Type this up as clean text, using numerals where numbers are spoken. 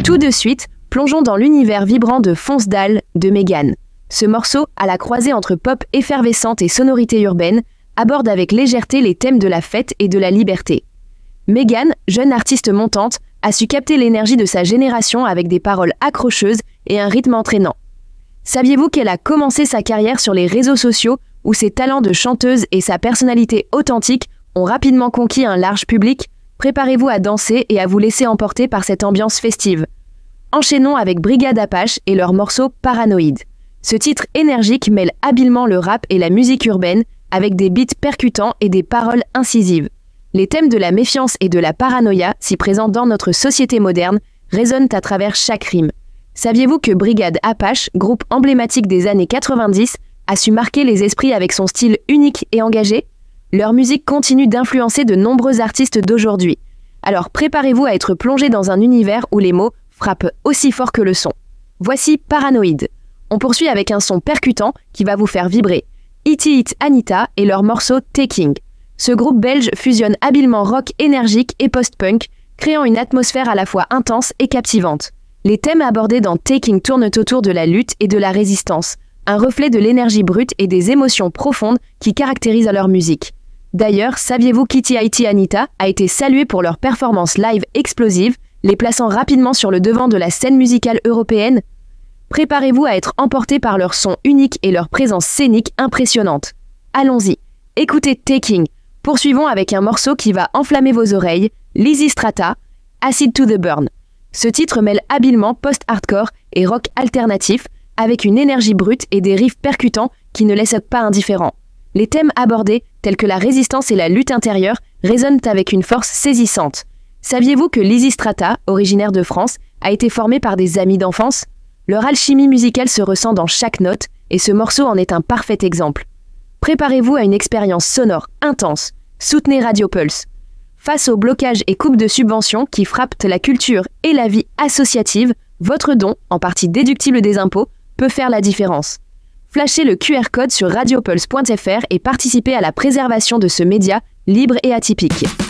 Tout de suite, plongeons dans l'univers vibrant de Fonce Dalle de Mégane. Ce morceau, à la croisée entre pop effervescente et sonorité urbaine, aborde avec légèreté les thèmes de la fête et de la liberté. Mégane, jeune artiste montante, a su capter l'énergie de sa génération avec des paroles accrocheuses et un rythme entraînant. Saviez-vous qu'elle a commencé sa carrière sur les réseaux sociaux où ses talents de chanteuse et sa personnalité authentique ont rapidement conquis un large public? Préparez-vous à danser et à vous laisser emporter par cette ambiance festive. Enchaînons avec Brigade Apache et leur morceau Paranoïde. Ce titre énergique mêle habilement le rap et la musique urbaine avec des beats percutants et des paroles incisives. Les thèmes de la méfiance et de la paranoïa, si présents dans notre société moderne, résonnent à travers chaque rime. Saviez-vous que Brigade Apache, groupe emblématique des années 90, a su marquer les esprits avec son style unique et engagé? Leur musique continue d'influencer de nombreux artistes d'aujourd'hui. Alors préparez-vous à être plongé dans un univers où les mots frappent aussi fort que le son. Voici Paranoïde. On poursuit avec un son percutant qui va vous faire vibrer. Ity It Anita et leur morceau Taking. Ce groupe belge fusionne habilement rock énergique et post-punk, créant une atmosphère à la fois intense et captivante. Les thèmes abordés dans Taking tournent autour de la lutte et de la résistance, un reflet de l'énergie brute et des émotions profondes qui caractérisent leur musique. D'ailleurs, saviez-vous qu'Ity It Anita a été salué pour leur performance live explosive, les plaçant rapidement sur le devant de la scène musicale européenne? Préparez-vous à être emporté par leur son unique et leur présence scénique impressionnante. Allons-y, écoutez Taking. Poursuivons avec un morceau qui va enflammer vos oreilles, Lizzy Strata, Acid to the Burn. Ce titre mêle habilement post-hardcore et rock alternatif, avec une énergie brute et des riffs percutants qui ne laissent pas indifférents. Les thèmes abordés, tels que la résistance et la lutte intérieure, résonnent avec une force saisissante. Saviez-vous que Lizzy Strata, originaire de France, a été formée par des amis d'enfance? Leur alchimie musicale se ressent dans chaque note, et ce morceau en est un parfait exemple. Préparez-vous à une expérience sonore intense. Soutenez Radio Pulse. Face aux blocages et coupes de subventions qui frappent la culture et la vie associative, votre don, en partie déductible des impôts, peut faire la différence. Flashez le QR code sur radiopulse.fr et participez à la préservation de ce média libre et atypique.